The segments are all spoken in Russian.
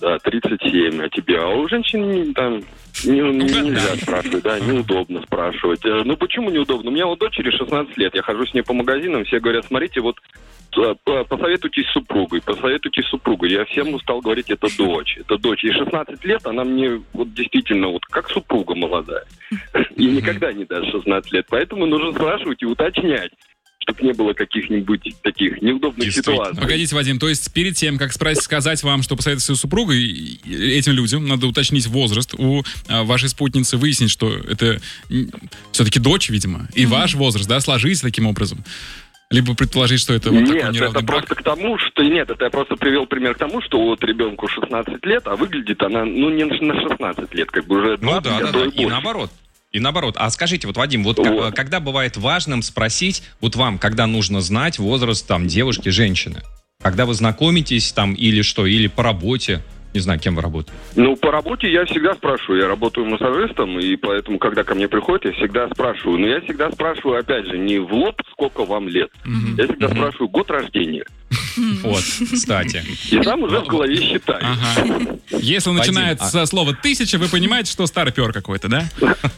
да, 37, а тебе? А у женщин там нельзя спрашивать, да, неудобно спрашивать. Ну, почему неудобно? У меня вот дочери 16 лет, я хожу с ней по магазинам, все говорят, смотрите, вот посоветуйтесь с супругой. Я всем стал говорить, это дочь. Ей 16 лет, она мне вот действительно вот как супруга молодая. И никогда не даст 16 лет. Поэтому нужно спрашивать и уточнять, чтобы не было каких-нибудь таких неудобных ситуаций. Погодите, Вадим, то есть перед тем, как сказать вам, что посоветовать свою супругу, этим людям надо уточнить возраст у вашей спутницы, выяснить, что это все-таки дочь, видимо, и ваш возраст, да, сложить таким образом. Либо предположить, что это вот такой неравный брак. Нет, это просто к тому, что... Нет, это я просто привел пример к тому, что вот ребенку 16 лет, а выглядит она, ну, не на 16 лет, как бы уже 20, ну, да, и наоборот. И наоборот. А скажите, вот, Вадим, вот когда бывает важным спросить, вот вам, когда нужно знать возраст там девушки, женщины? Когда вы знакомитесь там или что, или по работе? Не знаю, кем вы работаете. Ну, по работе я всегда спрашиваю. Я работаю массажистом, и поэтому, когда ко мне приходят, я всегда спрашиваю. Но я всегда спрашиваю, опять же, не в лоб, сколько вам лет. Я всегда спрашиваю год рождения. Вот, кстати. И там уже в голове считаю. Если начинается со слова 1000, вы понимаете, что старпер какой-то, да?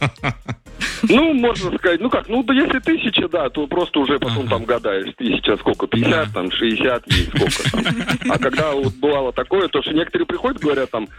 Ну, можно сказать, ну как, ну, да если 1000, да, то просто уже потом там гадаешь, 1000 сколько, 50, там, 60 и сколько там. А когда вот бывало такое, то что некоторые приходят, говорят, там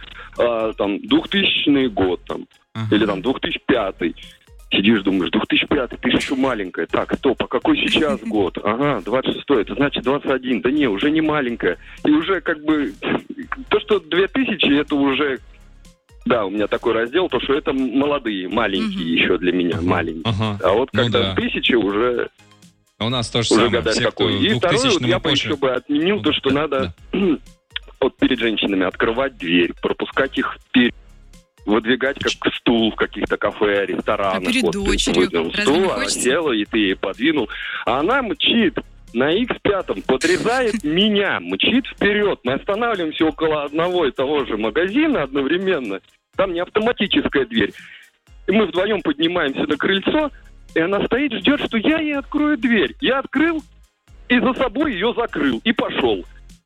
2000 год, там, или там 2005. Сидишь, думаешь, 2005, ты же еще маленькая. Так, стоп, а какой сейчас год? Ага, 26-й, это значит 21. Да не, уже не маленькая. И уже как бы, то, что 2000, это уже... Да, у меня такой раздел, то, что это молодые, маленькие еще для меня, маленькие. А вот когда 1000 уже... У нас тоже уже самое. гадать какой. И второе, вот я бы еще бы отменил то, что надо вот перед женщинами открывать дверь, пропускать их вперед, выдвигать как стул в каких-то кафе, ресторанах. А перед дочерью стул, села, и ты ей подвинул. А она мчит на X5, подрезает меня, мчит вперед. Мы останавливаемся около одного и того же магазина одновременно. Там не автоматическая дверь. И мы вдвоем поднимаемся на крыльцо, и она стоит, ждет, что я ей открою дверь. Я открыл, и за собой ее закрыл, и пошел.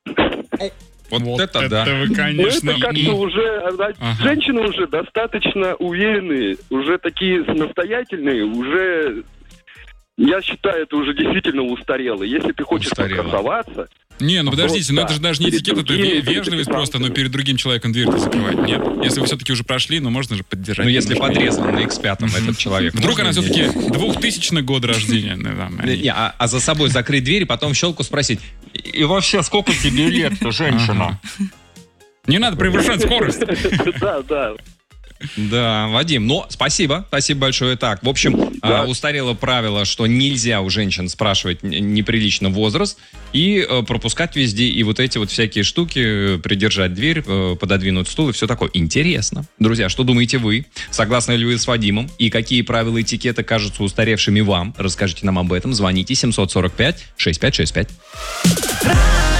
Вот это да. Вы, конечно. Это как-то уже... Женщины уже достаточно уверенные, уже такие самостоятельные, уже... Я считаю, это уже действительно устарело. Если ты хочешь покрасоваться... Не, ну подождите, ну это же даже не этикет, это вежливость просто, но перед другим человеком дверь-то закрывать. Нет, если вы все-таки уже прошли, ну можно же поддержать. Ну если подрезан на X5 этот человек. Вдруг она все-таки 2000 года рождения. А за собой закрыть дверь и потом в щелку спросить, и вообще сколько тебе лет-то, женщина? Не надо превышать скорость. Да. Да, Вадим, но спасибо большое. Так, в общем, устарело правило, что нельзя у женщин спрашивать неприлично возраст и пропускать везде, и вот эти вот всякие штуки, придержать дверь, пододвинуть стул и все такое. Интересно. Друзья, что думаете вы? Согласны ли вы с Вадимом? И какие правила этикета кажутся устаревшими вам? Расскажите нам об этом. Звоните 745-6565.